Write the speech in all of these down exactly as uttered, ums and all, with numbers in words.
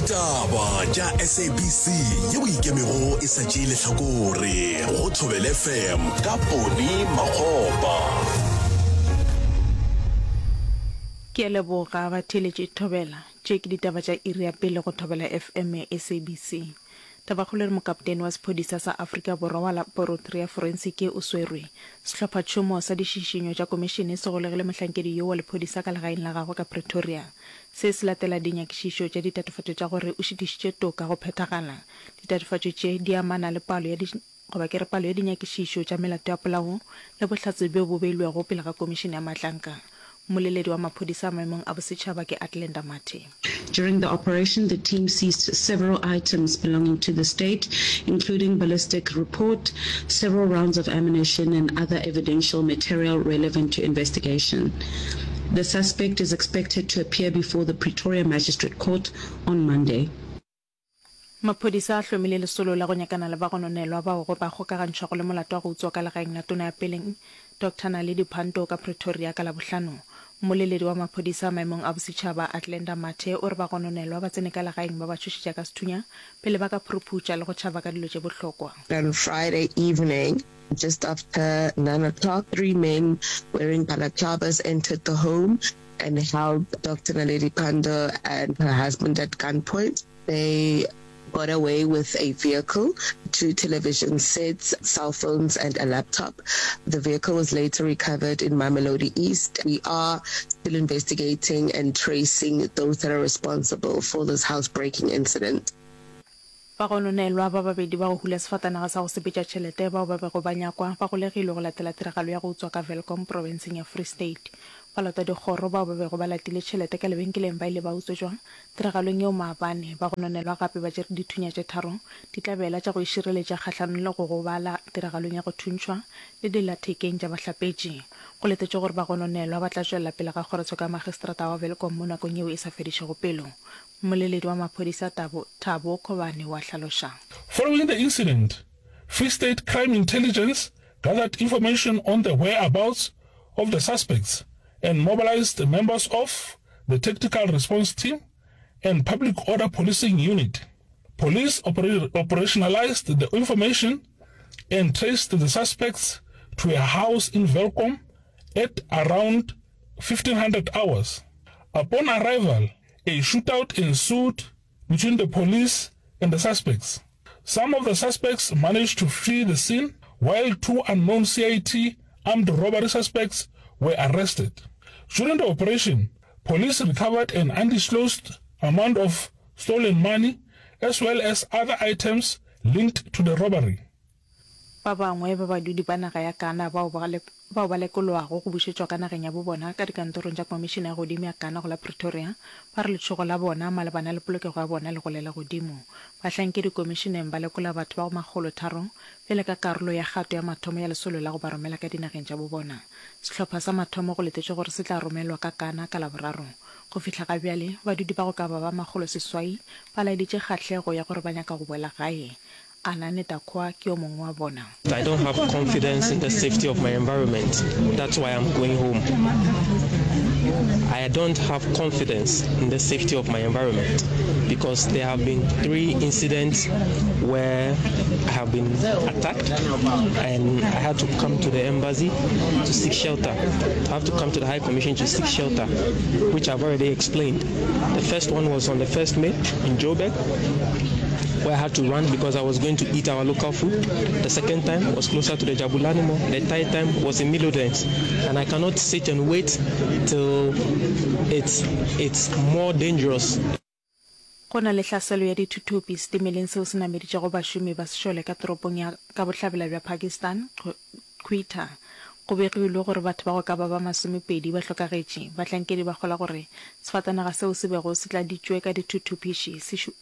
Ditaba tša S A B C yeo ikemego e sa tšee lehlakore go Thobela F M ka Poni Makgopa. Ke leboga ba theletše Thobela tše ke ditaba tša iri ya pele go Thobela F M ya S A B C. Tabakgolo re mokaptene wa sephodisa sa Afrika Borwa wa laboratory ya forensic o swerwe sehlopha tšhomo sa dišišinyo tša komishene se golegile mohlankedi yo wa lephodisa ka legaeng la gagwe ka Pretoria. Se se latela dinyakišišo tša ditatofatšo tša gore o šitišitše toka go phethagala. Ditatofatšo tše di amana le palo ya di goba ke re palo ya dinyakišišo tša melato ya polao le bohlatse bjo bo beilwego pele ga komishene ya matlanka. Moleledi wa maphodisa maemong a bosetšhaba ke Atlenda Mathe. During the operation, the team seized several items belonging to the state, including ballistic report, several rounds of ammunition, and other evidential material relevant to investigation. The suspect is expected to appear before the Pretoria Magistrate Court on Monday. Maphodisa a hlomile lesolo la go nyakana le bagononelwa bao go ba gokagantšhwa go le molato wa go utswa ka legaeng la tona ya peleng Doctor Naledi Pandor ka Pretoria ka Labohlano. Moleledi wa maphodisa maemong a bosetšhaba Atlenda Mathe o re bagononelwa ba tsene ka legaeng ba ba tšhošitša ka sethunya pele ba ka phuruputša le go tšhaba ka dilo tše bohlokwa. On Friday evening, just after nine o'clock, three men wearing balaclavas entered the home and held Doctor Naledi Pandor and her husband at gunpoint. They got away with a vehicle, two television sets, cell phones, and a laptop. The vehicle was later recovered in Mamelodi East. We are still investigating and tracing those that are responsible for this housebreaking incident. Bagononelwa ba babedi ba go hula sefatanaga sa go sepetša tšhelete bao ba bego ba nyakwa ba golegile go latela tiragalo ya go utswa ka Welkom provinceng ya Free State. Ba lota dikgoro bao ba bego ba latile tšhelete ka lebenkeleng ba ile ba utswetšwa tiragalong yeo maabane ba gononelwa gape ba tšere dithunya tše tharo di tlabela tša go išireletša kgahlano le go gobala tiragalong ya go thuntšhwa le dilathekeng tša bahlapetši. Go letetše gore ba gononelwa ba tla tšwelela pele ga kgorotso ka magistrata wa Welkom mo nakong yeo e sa fedišego pelo. Moleledi wa maphodisa Thabo Thabo Kobane wa hlaloša. Following the incident, Free State Crime Intelligence gathered information on the whereabouts of the suspects and mobilized members of the Tactical Response Team and Public Order Policing Unit. Police oper- operationalized the information and traced the suspects to a house in Welkom at around fifteen hundred hours. Upon arrival, a shootout ensued between the police and the suspects. Some of the suspects managed to flee the scene, while two unknown C I T armed robbery suspects were arrested. During the operation, police recovered an undisclosed amount of stolen money as well as other items linked to the robbery. Ba bangwe ba badudi ba naga ya Ghana bao ba lekolwago go bušetšwa ka nageng ya bobona ka dikantorong tša komishene ya godimo ya Ghana go la Pretoria ba re letšhogo la bona malebana le polokego ya bona le go lela godimo. Bahlankedi komisheneng ba lekola batho ba go magolo tharo pele ka karolo ya kgato ya mathomo ya lesolo la go ba romela ka dinageng tša bobona. Sehlopha sa mathomo go letetše gore se tla romelwa ka Ghana ka Laboraro. Go fihla ga bjale badudi ba go ka ba ba magolo seswai ba laeditše kgahlego ya gore ba nyaka go boela gae. I don't have confidence in the safety of my environment. That's why I'm going home. I don't have confidence in the safety of my environment because there have been three incidents where I have been attacked and I had to come to the embassy to seek shelter. I have to come to the High Commission to seek shelter, which I've already explained. The first one was on the first of May in Joburg, where I had to run because I was going to eat our local food. The second time was closer to the Jabulanimo. The third time was in Millowdance. And I cannot sit and wait till it's it's more dangerous. Kona le hlaselo ya dithuthupi stimeleng seo se nameditše go bašomi ba sešole ka toropong ya ka bohlabela bja Pakistan Quetta. Go begilwe gore batho ba go ka ba ba masomepedi ba hlokagetše bahlankedi ba gola gore sefatanaga seo se bego se tladitšwe ka dithuthupiši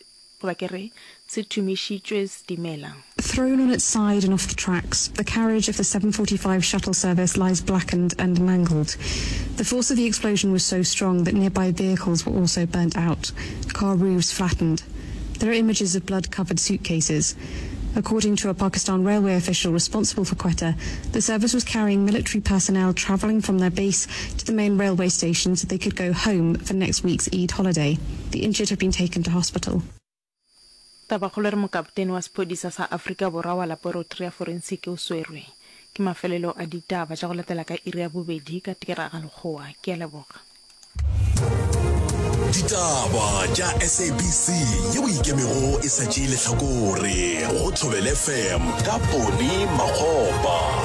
Thrown on its side and off the tracks, the carriage of the seven forty-five shuttle service lies blackened and mangled. The force of the explosion was so strong that nearby vehicles were also burnt out, car roofs flattened. There are images of blood-covered suitcases. According to a Pakistan railway official responsible for Quetta, the service was carrying military personnel travelling from their base to the main railway station so they could go home for next week's Eid holiday. The injured have been taken to hospital. Tabakgolo re mokaptene wa sepodisa sa Afrika Borwa wa laboratory ya forensic o swerwe ke mafelelo a ditaba tsa go latela ka iri ya bobedi ka tiragalo goa ke a leboga. Ditaba tša S A B C ye boikemego e sa tšeile hlakore go Thobela F M ka Poni Makgopa.